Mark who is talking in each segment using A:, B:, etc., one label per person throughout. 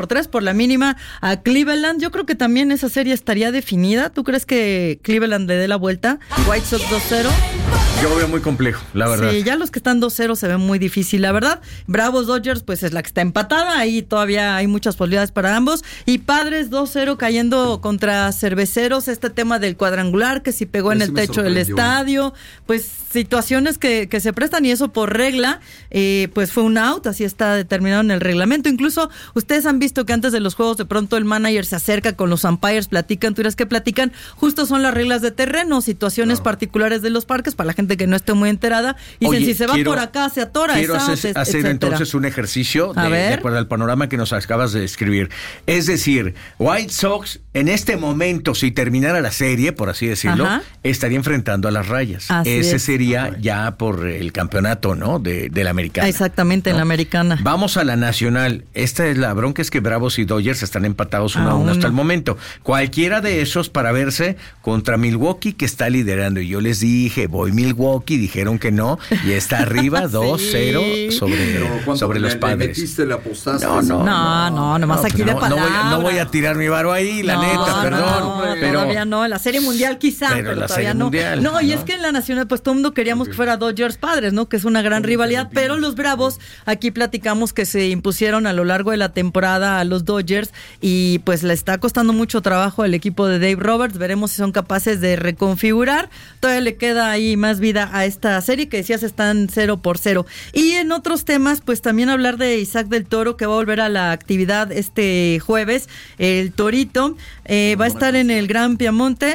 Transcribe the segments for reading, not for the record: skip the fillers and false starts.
A: 4-3 por la mínima a Cleveland. Yo creo que también esa serie estaría definida. ¿Tú crees que Cleveland le dé la vuelta? White Sox 2-0.
B: Yo veo muy complejo, la verdad.
A: Sí, ya los que están 2-0 se ven muy difícil, la verdad. Bravos Dodgers, pues es la que está empatada. Ahí todavía hay muchas posibilidades para ambos. Y Padres 2-0 cayendo contra Cerveceros. Este tema del cuadrangular que si pegó en el techo del estadio. Pues situaciones que se prestan y eso por regla, pues fue un out. Así está determinado en el reglamento. Incluso ustedes han visto que antes de los juegos de pronto el manager se acerca con los umpires, platican. ¿Tú crees que platican? Justo son las reglas de terreno, situaciones particulares de los parques para la gente que no esté muy enterada, y dicen, si se va por acá, se atora.
B: Quiero hacer entonces un ejercicio de acuerdo al panorama que nos acabas de describir. Es decir, White Sox, en este momento, si terminara la serie, por así decirlo, estaría enfrentando a las Rayas. Ese sería ya por el campeonato, ¿no? De la americana.
A: Exactamente, ¿no? En la americana.
B: Vamos a la nacional. Esta es la bronca, es que Bravos y Dodgers están empatados 1-1 hasta el momento. Cualquiera de esos para verse contra Milwaukee, que está liderando. Y yo les dije, voy Milwaukee, dijeron que no, y está arriba 2-0 sobre los Padres.
C: ¿Le metiste la apostaste?
A: No, nomás aquí de palabra.
B: No voy a tirar mi varo ahí, la neta, perdón.
A: Pero todavía no, en la Serie Mundial quizá, pero todavía no. No, y es que en la Nacional, pues todo el mundo queríamos que fuera Dodgers Padres, ¿no? Que es una gran rivalidad, pero los Bravos, aquí platicamos que se impusieron a lo largo de la temporada a los Dodgers, y pues le está costando mucho trabajo al equipo de Dave Roberts. Veremos si son capaces de reconfigurar. Todavía le queda ahí más vida a esta serie, que decías están 0-0. Y en otros temas, pues también hablar de Isaac del Toro, que va a volver a la actividad este jueves. El Torito va a estar en el Gran Piamonte.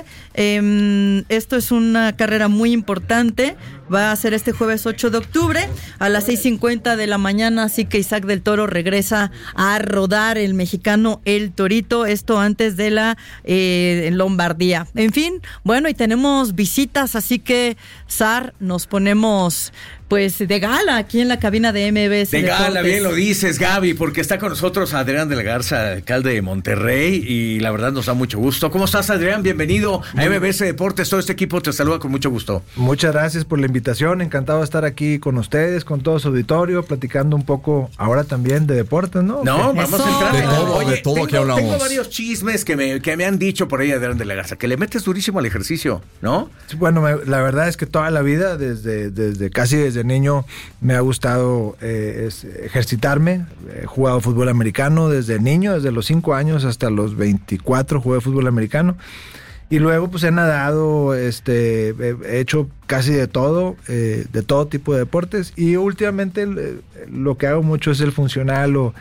A: Esto es una carrera muy importante. Va a ser este jueves 8 de octubre a las 6:50 de la mañana, así que Isaac del Toro regresa a rodar, el mexicano El Torito, esto antes de la Lombardía. En fin, bueno, y tenemos visitas, así que Sar, nos ponemos pues de gala aquí en la cabina de MBS
B: de
A: Deportes.
B: Gala, bien lo dices, Gaby, porque está con nosotros Adrián de la Garza, alcalde de Monterrey, y la verdad nos da mucho gusto. ¿Cómo estás, Adrián? Bienvenido a MBS Deportes, todo este equipo te saluda con mucho gusto.
D: Muchas gracias por la invitación, encantado de estar aquí con ustedes, con todo su auditorio, platicando un poco ahora también de deportes, ¿no?
B: No, vamos a entrar
E: de todo que hablamos.
B: Tengo varios chismes que me han dicho por ahí, Adrián de la Garza, que le metes durísimo al ejercicio, ¿no?
D: Bueno, la verdad es que toda la vida, desde niño, me ha gustado ejercitarme. He jugado fútbol americano desde niño, desde los 5 años hasta los 24 jugué fútbol americano. Y luego pues he nadado, he hecho casi de todo tipo de deportes. Y últimamente lo que hago mucho es el funcional, o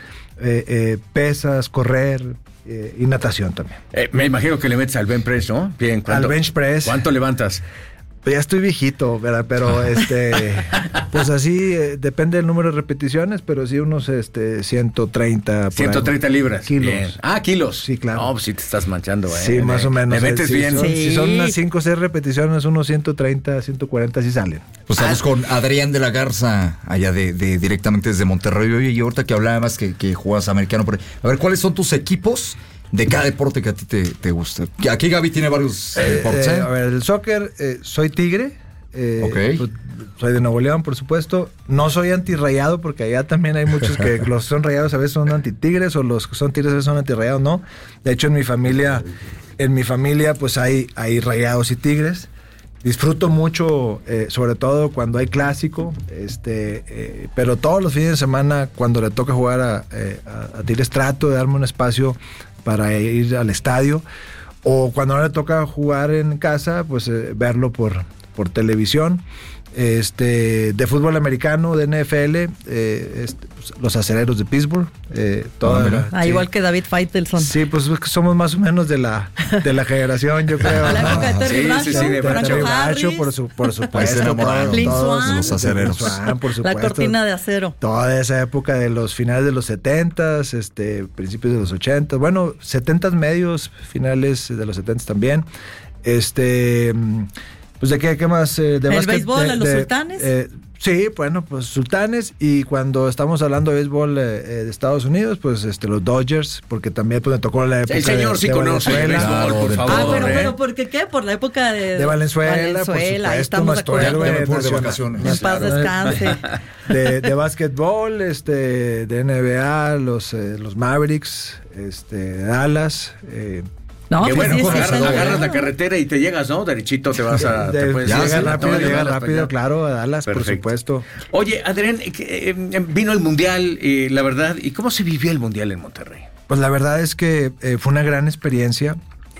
D: pesas, correr, y natación también.
B: Me imagino que le metes al bench press, ¿no? Bien,
D: al bench press.
B: ¿Cuánto levantas?
D: Ya estoy viejito, ¿verdad? Pero pues así depende del número de repeticiones, pero sí unos 130
B: libras.
D: Kilos.
B: Bien. Kilos.
D: Sí, claro.
B: No, pues sí te estás manchando,
D: Sí, más o menos.
B: Me metes bien.
D: Si son unas 5 o 6 repeticiones, unos 130, 140 sí salen.
E: Pues estamos con Adrián de la Garza, allá de directamente desde Monterrey. Oye, y ahorita que hablabas que juegas americano, a ver, ¿cuáles son tus equipos de cada deporte que a ti te gusta? Aquí Gaby tiene varios deportes.
D: A ver, el soccer, soy Tigre.
E: Okay.
D: Pues, soy de Nuevo León, por supuesto. No soy antirrayado, porque allá también hay muchos que los que son rayados a veces son antitigres, o los que son tigres a veces son antirrayados, no. De hecho, en mi familia pues hay rayados y tigres. Disfruto mucho, sobre todo cuando hay clásico, pero todos los fines de semana, cuando le toca jugar a Tigres, trato de darme un espacio para ir al estadio, o cuando no le toca jugar en casa, pues verlo por televisión. De fútbol americano, de NFL, los Acereros de Pittsburgh,
A: igual que David Faitelson.
D: Sí, pues somos más o menos de la generación, yo creo.
A: La época de Terry Bradshaw,
D: de Bradshaw, por supuesto,
A: todos
E: los Acereros,
D: por supuesto,
A: la cortina de acero.
D: Toda esa época de los finales de los 70s, principios de los 80s, bueno, 70s medios, finales de los 70s también. Pues de qué más,
A: ¿El béisbol a los Sultanes?
D: Sí, bueno, pues Sultanes, y cuando estamos hablando de béisbol de Estados Unidos, pues los Dodgers, porque también pues me tocó la época.
B: El señor sí conoce el béisbol, por favor.
A: Pero ¿por qué? Por la época de
D: Valenzuela, por supuesto,
A: estamos de acuerdo.
E: De vacaciones.
A: En paz descanse.
D: De básquetbol, de NBA, los Mavericks, Dallas.
B: No, que pues bueno, agarras la carretera y te llegas, ¿no? Derechito te vas a...
D: Llega rápido, claro, a Dallas, perfecto. Por supuesto.
B: Oye, Adrián, vino el Mundial, la verdad, ¿y cómo se vivió el Mundial en Monterrey?
D: Pues la verdad es que fue una gran experiencia.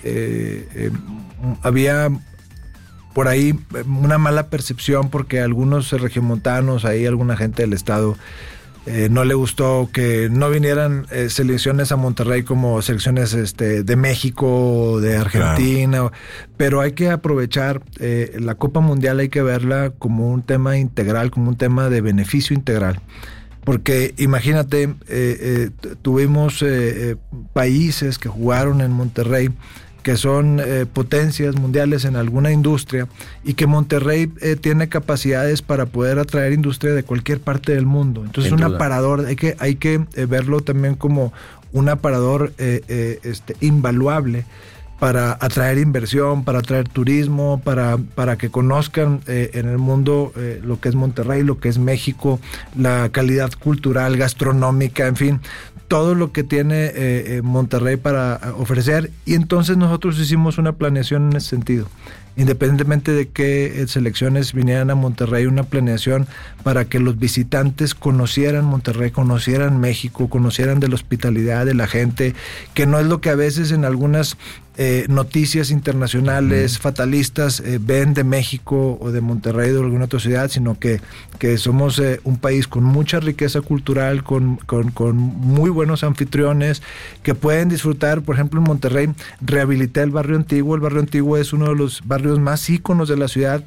D: Había por ahí una mala percepción porque algunos regiomontanos, ahí alguna gente del estado... no le gustó que no vinieran selecciones a Monterrey como selecciones de México, de Argentina, claro. Pero hay que aprovechar la Copa Mundial, hay que verla como un tema integral, como un tema de beneficio integral. Porque imagínate, tuvimos países que jugaron en Monterrey, que son potencias mundiales en alguna industria, y que Monterrey tiene capacidades para poder atraer industria de cualquier parte del mundo. Entonces es un aparador, hay que verlo también como un aparador invaluable para atraer inversión, para atraer turismo, para que conozcan en el mundo lo que es Monterrey, lo que es México, la calidad cultural, gastronómica, en fin, todo lo que tiene Monterrey para ofrecer. Y entonces nosotros hicimos una planeación en ese sentido. Independientemente de qué selecciones vinieran a Monterrey, una planeación para que los visitantes conocieran Monterrey, conocieran México, conocieran de la hospitalidad de la gente, que no es lo que a veces en algunas noticias internacionales fatalistas ven de México o de Monterrey o de alguna otra ciudad, sino que somos un país con mucha riqueza cultural, con muy buenos anfitriones que pueden disfrutar. Por ejemplo, en Monterrey rehabilité el barrio antiguo. El barrio antiguo es uno de los barrios más íconos de la ciudad,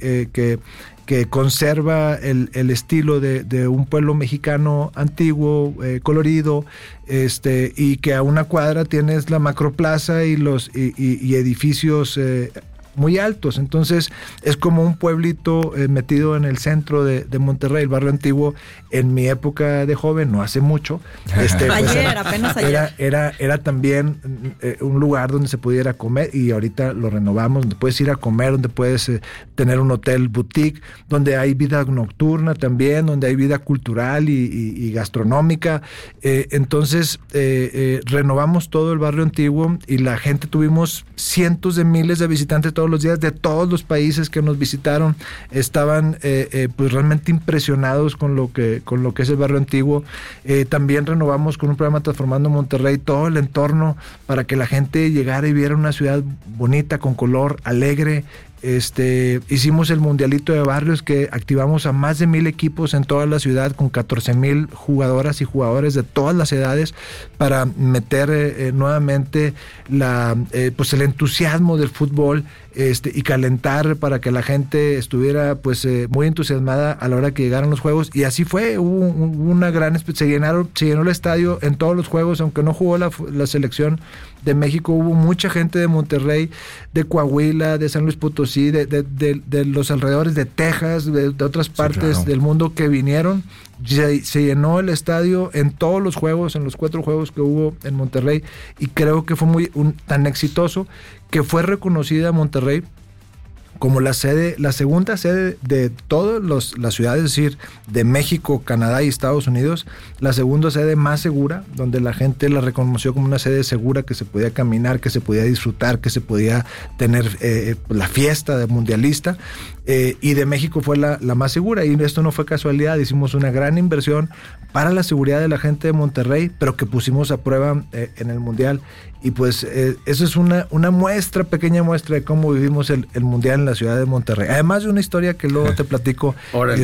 D: que conserva el estilo de un pueblo mexicano antiguo, colorido, y que a una cuadra tienes la macroplaza y edificios muy altos. Entonces es como un pueblito metido en el centro de Monterrey. El barrio antiguo, en mi época de joven, no hace mucho,
A: apenas ayer,
D: era también un lugar donde se pudiera comer, y ahorita lo renovamos, donde puedes ir a comer, donde puedes tener un hotel boutique, donde hay vida nocturna también, donde hay vida cultural y gastronómica. Entonces renovamos todo el barrio antiguo, y la gente, tuvimos cientos de miles de visitantes todos los días de todos los países que nos visitaron. Estaban pues realmente impresionados con lo que es el barrio antiguo. También renovamos con un programa Transformando Monterrey todo el entorno para que la gente llegara y viera una ciudad bonita, con color, alegre. Hicimos el mundialito de barrios, que activamos a más de 1,000 equipos en toda la ciudad, con 14,000 jugadoras y jugadores de todas las edades, para meter nuevamente pues el entusiasmo del fútbol, y calentar para que la gente estuviera pues muy entusiasmada a la hora que llegaron los juegos. Y así fue, hubo una gran... se llenó el estadio en todos los juegos, aunque no jugó la selección de México. Hubo mucha gente de Monterrey, de Coahuila, de San Luis Potosí, de los alrededores de Texas, de otras partes del mundo, que vinieron. Se llenó el estadio en todos los juegos, en los 4 juegos que hubo en Monterrey, y creo que fue tan exitoso que fue reconocida Monterrey como la segunda sede de todas las ciudades, es decir, de México, Canadá y Estados Unidos, la segunda sede más segura, donde la gente la reconoció como una sede segura, que se podía caminar, que se podía disfrutar, que se podía tener la fiesta de mundialista, y de México fue la más segura. Y esto no fue casualidad, hicimos una gran inversión para la seguridad de la gente de Monterrey, pero que pusimos a prueba en el Mundial. Y pues eso es una pequeña muestra de cómo vivimos el Mundial en la ciudad de Monterrey. Además de una historia que luego te platico.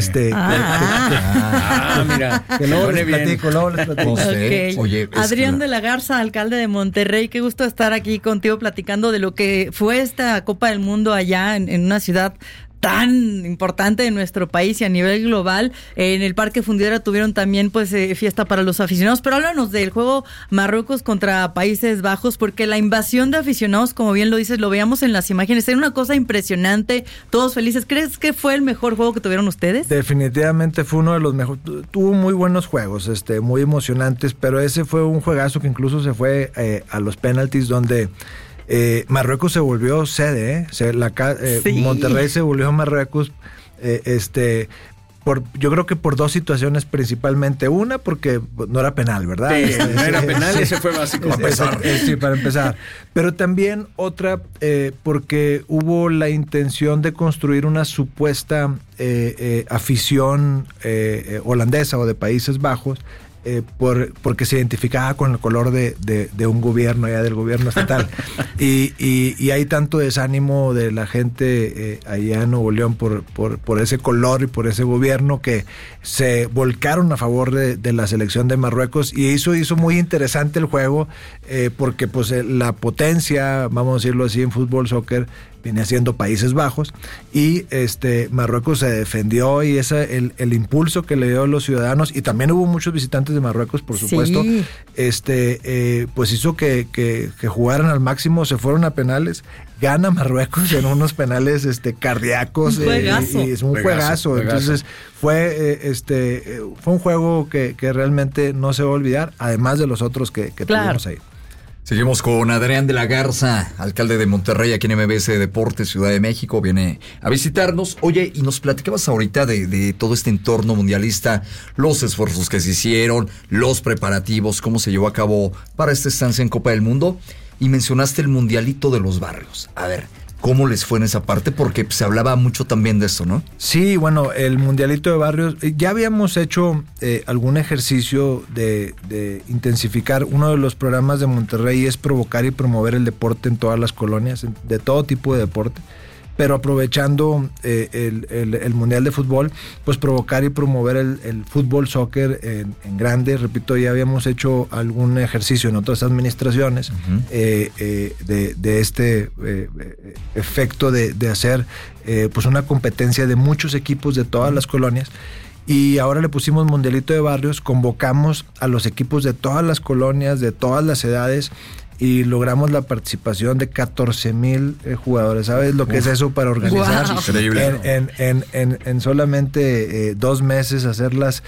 B: Mira, que luego les platico.
A: Okay. Oye, Adrián de la Garza, alcalde de Monterrey, qué gusto estar aquí contigo platicando de lo que fue esta Copa del Mundo allá en una ciudad tan importante de nuestro país y a nivel global. En el Parque Fundidora tuvieron también pues fiesta para los aficionados, pero háblanos del juego Marruecos contra Países Bajos, porque la invasión de aficionados, como bien lo dices, lo veíamos en las imágenes, era una cosa impresionante, todos felices. ¿Crees que fue el mejor juego que tuvieron ustedes?
D: Definitivamente fue uno de los mejores, tuvo muy buenos juegos, muy emocionantes, pero ese fue un juegazo que incluso se fue a los penaltis, donde Marruecos se volvió sede, sí. Monterrey se volvió Marruecos, yo creo que por dos situaciones principalmente. Una, porque no era penal, ¿verdad?
B: Sí, no era penal, ese fue básico.
D: Sí, para empezar. Pero también otra, porque hubo la intención de construir una supuesta afición holandesa o de Países Bajos, porque se identificaba con el color de un gobierno, ya del gobierno estatal. y hay tanto desánimo de la gente allá en Nuevo León por ese color y por ese gobierno, que se volcaron a favor de la selección de Marruecos, y eso hizo muy interesante el juego, porque pues la potencia, vamos a decirlo así, en fútbol, soccer, viene siendo Países Bajos, y Marruecos se defendió, y el impulso que le dio a los ciudadanos, y también hubo muchos visitantes de Marruecos, por supuesto, sí. Pues hizo que jugaran al máximo, se fueron a penales, gana Marruecos en unos penales cardíacos,
A: un juegazo.
D: Y es un juegazo. Entonces fue un juego que realmente no se va a olvidar, además de los otros que tuvimos ahí.
E: Seguimos con Adrián de la Garza, alcalde de Monterrey, aquí en MBS Deportes, Ciudad de México, viene a visitarnos. Oye, y nos platicabas ahorita de todo este entorno mundialista, los esfuerzos que se hicieron, los preparativos, cómo se llevó a cabo para esta estancia en Copa del Mundo, y mencionaste el mundialito de los barrios. A ver, ¿cómo les fue en esa parte? Porque se hablaba mucho también de esto, ¿no?
D: Sí, bueno, el mundialito de barrios, ya habíamos hecho algún ejercicio de intensificar. Uno de los programas de Monterrey es provocar y promover el deporte en todas las colonias, de todo tipo de deporte, pero aprovechando el Mundial de Fútbol, pues provocar y promover el fútbol, soccer en grande. Repito, ya habíamos hecho algún ejercicio en otras administraciones, uh-huh, de este efecto de hacer pues una competencia de muchos equipos de todas las colonias. Y ahora le pusimos Mundialito de Barrios, convocamos a los equipos de todas las colonias, de todas las edades, y logramos la participación de 14,000 jugadores. ¿Sabes lo que es eso para organizar?
E: Wow. Increíble.
D: En solamente 2 meses hacer los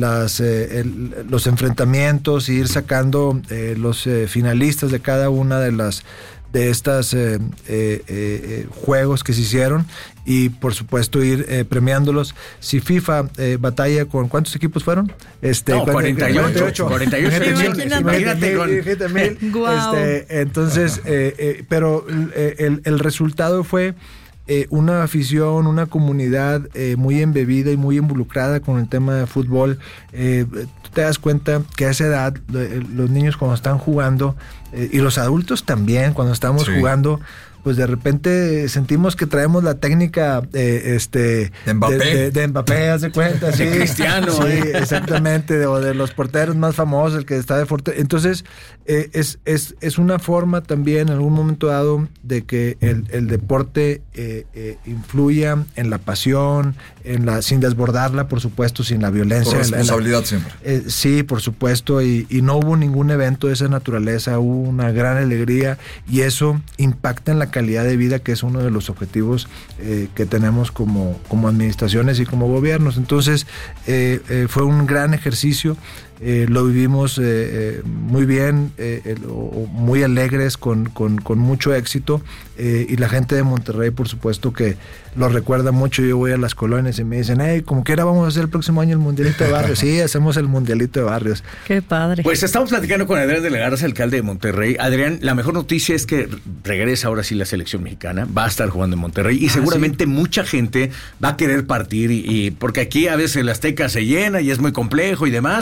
D: enfrentamientos, y ir sacando los finalistas de cada una de estas juegos que se hicieron, y por supuesto ir premiándolos. Si FIFA batalla con ¿cuántos equipos fueron?
B: 48.
D: Imagínate. Entonces, pero el resultado fue una afición, una comunidad muy embebida y muy involucrada con el tema de fútbol. Tú te das cuenta que a esa edad los niños, cuando están jugando, y los adultos también, cuando estamos jugando, pues de repente sentimos que traemos la técnica de
E: Mbappé.
D: De Mbappé, haz de cuenta, sí.
B: Cristiano.
D: Sí, exactamente, o de los porteros más famosos, el que está de fuerte. Entonces, es una forma también, en algún momento dado, de que el deporte influya en la pasión, sin desbordarla, por supuesto, sin la violencia.
E: Con responsabilidad siempre.
D: Sí, por supuesto, y no hubo ningún evento de esa naturaleza, hubo una gran alegría, y eso impacta en la calidad de vida, que es uno de los objetivos que tenemos como administraciones y como gobiernos. Entonces, fue un gran ejercicio. Lo vivimos muy bien, muy alegres, con mucho éxito, y la gente de Monterrey, por supuesto, que lo recuerda mucho. Yo voy a las colonias y me dicen, como que ahora vamos a hacer el próximo año el Mundialito de Barrios. Sí, hacemos el Mundialito de Barrios.
A: Qué padre.
B: Pues estamos platicando con Adrián de la Garza, alcalde de Monterrey. Adrián, la mejor noticia es que regresa ahora sí la selección mexicana, va a estar jugando en Monterrey, y seguramente mucha gente va a querer partir, y porque aquí a veces el Azteca se llena y es muy complejo y demás,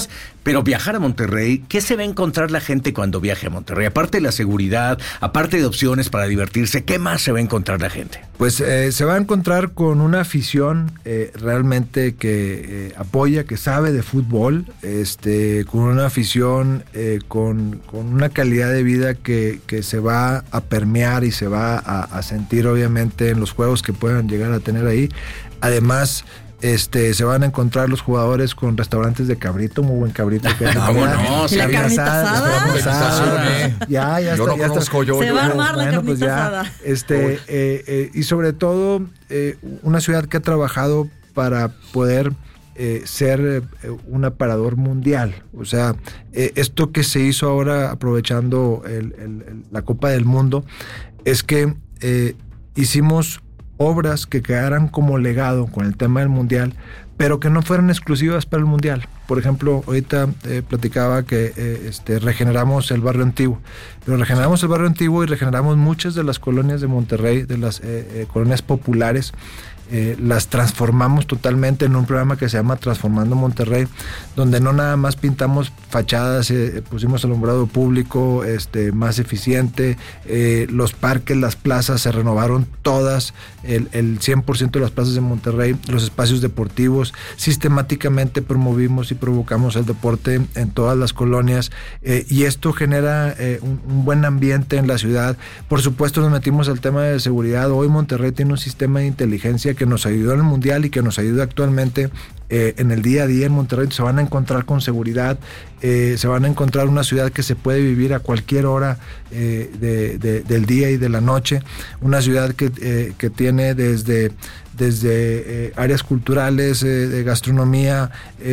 B: Pero viajar a Monterrey, ¿qué se va a encontrar la gente cuando viaje a Monterrey? Aparte de la seguridad, aparte de opciones para divertirse, ¿qué más se va a encontrar la gente?
D: Pues se va a encontrar con una afición realmente que apoya, que sabe de fútbol, con una afición con una calidad de vida que se va a permear y se va a sentir obviamente en los juegos que puedan llegar a tener ahí. Además, se van a encontrar los jugadores con restaurantes de cabrito, muy buen cabrito.
B: ¿Cómo no?
A: ¿La carnita asada?
D: Ya
E: yo no conozco yo.
A: Se va a armar la carnita asada.
D: Y sobre todo, una ciudad que ha trabajado para poder ser un aparador mundial. O sea, esto que se hizo ahora aprovechando la Copa del Mundo es que hicimos obras que quedaran como legado con el tema del mundial, pero que no fueran exclusivas para el mundial. Por ejemplo, ahorita platicaba que regeneramos el barrio antiguo, pero regeneramos el barrio antiguo y regeneramos muchas de las colonias de Monterrey, de las colonias populares. Las transformamos totalmente en un programa que se llama Transformando Monterrey, donde no nada más pintamos fachadas, pusimos alumbrado público más eficiente, los parques, las plazas se renovaron todas, el 100% de las plazas de Monterrey, los espacios deportivos, sistemáticamente promovimos y provocamos el deporte en todas las colonias, y esto genera un buen ambiente en la ciudad. Por supuesto nos metimos al tema de seguridad. Hoy Monterrey tiene un sistema de inteligencia que nos ayudó en el Mundial y que nos ayuda actualmente en el día a día en Monterrey. Se van a encontrar con seguridad, se van a encontrar una ciudad que se puede vivir a cualquier hora del día y de la noche, una ciudad que tiene desde áreas culturales, de gastronomía,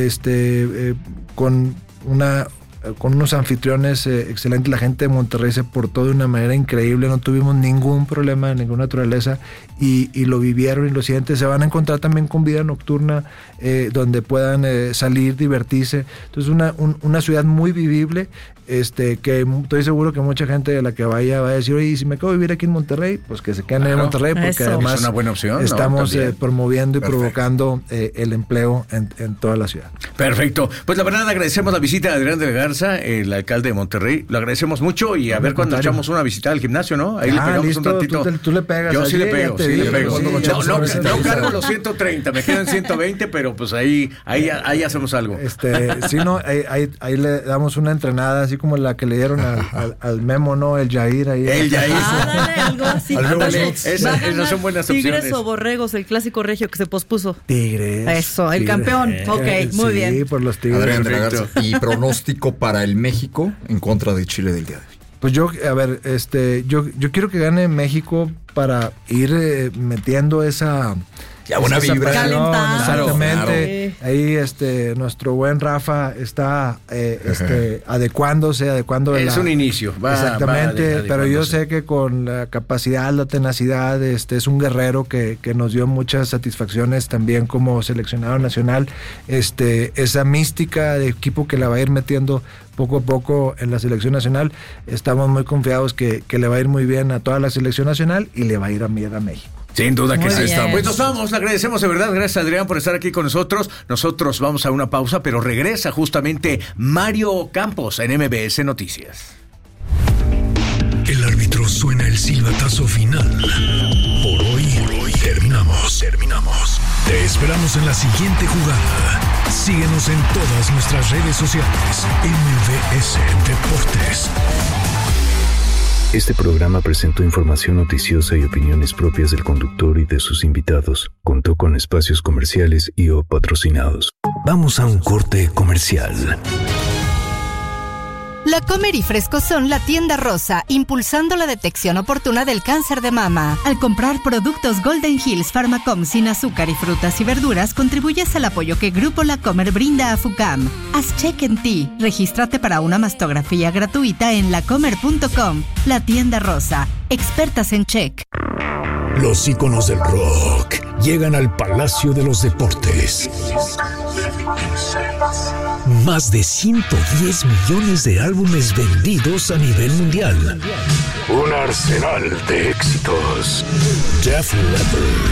D: con unos anfitriones excelentes. La gente de Monterrey se portó de una manera increíble, no tuvimos ningún problema de ninguna naturaleza y lo vivieron y lo sienten. Se van a encontrar también con vida nocturna, donde puedan salir, divertirse. Entonces una ciudad muy vivible, que estoy seguro que mucha gente de la que vaya va a decir, oye, si me acabo de vivir aquí en Monterrey, pues que se queden en Monterrey, porque
A: eso.
D: además
B: es una buena opción,
D: estamos promoviendo y
B: Perfecto.
D: provocando el empleo en toda la ciudad.
B: Perfecto. Pues la verdad agradecemos la visita de Adrián de la Garza, el alcalde de Monterrey. Lo agradecemos mucho y a ver cuando echamos una visita al gimnasio, ¿no? Ahí le pegamos
D: listo,
B: un ratito.
D: Tú le pegas.
B: Yo sí le pego, sí le pego.
D: Sí,
B: No cargo los 130, me quedan 120, pero pues ahí hacemos algo.
D: Ahí le damos una entrenada, así como la que le dieron al Memo, ¿no? El Jair ahí.
B: El Jair.
A: Dale, algo así.
B: Esas son buenas opciones.
A: Tigres o Borregos, el clásico regio que se pospuso.
D: Tigres.
A: Eso, el campeón. Ok, muy bien.
D: Sí, por los Tigres.
E: Adrián de la Garza. Y pronóstico para el México en contra de Chile del día de hoy.
D: Pues yo quiero que gane México para ir metiendo esa
E: buena vibra.
D: Exactamente.
A: Claro.
D: Ahí nuestro buen Rafa está adecuando
B: es un inicio.
D: Exactamente, pero yo sé que con la capacidad, la tenacidad, es un guerrero que nos dio muchas satisfacciones también como seleccionado nacional. Esa mística de equipo que la va a ir metiendo poco a poco en la selección nacional. Estamos muy confiados que le va a ir muy bien a toda la selección nacional y le va a ir a México.
B: Sin duda que sí.
A: Bien.
B: Pues nos vamos, le agradecemos de verdad, gracias Adrián por estar aquí con nosotros. Nosotros vamos a una pausa, pero regresa justamente Mario Campos en MBS Noticias.
C: El árbitro suena el silbatazo final. Por hoy terminamos. Te esperamos en la siguiente jugada. Síguenos en todas nuestras redes sociales. MBS Deportes.
F: Este programa presentó información noticiosa y opiniones propias del conductor y de sus invitados. Contó con espacios comerciales y o patrocinados. Vamos a un corte comercial.
G: La Comer y Fresco son la tienda rosa, impulsando la detección oportuna del cáncer de mama. Al comprar productos Golden Hills Pharmacom sin azúcar y frutas y verduras, contribuyes al apoyo que Grupo La Comer brinda a FUCAM. Haz check en ti. Regístrate para una mastografía gratuita en lacomer.com. La tienda rosa. Expertas en check.
C: Los íconos del rock llegan al Palacio de los Deportes. Más de 110 millones de álbumes vendidos a nivel mundial. Un arsenal de éxitos. Def Leppard,